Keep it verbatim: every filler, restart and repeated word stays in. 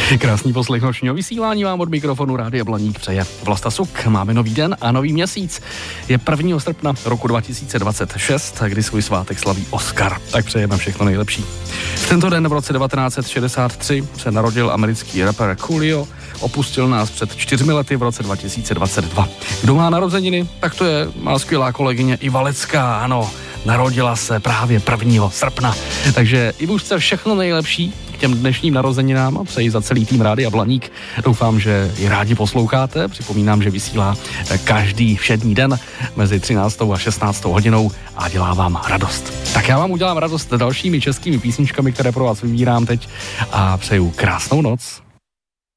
Krásný poslech nočního vysílání vám od mikrofonu Rádia Blaník přeje Vlasta Suk. Máme nový den a nový měsíc. Je prvního srpna roku dva tisíce dvacet šest, kdy svůj svátek slaví Oscar. Tak přejeme všechno nejlepší. V tento den v roce devatenáct set šedesát tři se narodil americký rapper Coolio. Opustil nás před čtyřmi lety v roce dva tisíce dvacet dva. Kdo má narozeniny? Tak to je má skvělá kolegyně Iva Lecká, ano. Narodila se právě prvního srpna. Takže i už chce všechno nejlepší k těm dnešním narozeninám a přeji za celý tým Rádia Blaník. Doufám, že ji rádi posloucháte. Připomínám, že vysílá každý všední den mezi třináctou a šestnáctou hodinou a dělá vám radost. Tak já vám udělám radost dalšími českými písničkami, které pro vás vybírám teď a přeju krásnou noc.